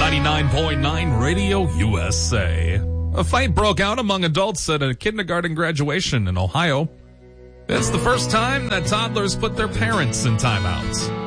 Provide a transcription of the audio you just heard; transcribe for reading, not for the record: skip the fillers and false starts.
99.9 Radio USA. A fight broke out among adults at a kindergarten graduation in Ohio. It's the first time that toddlers put their parents in timeouts.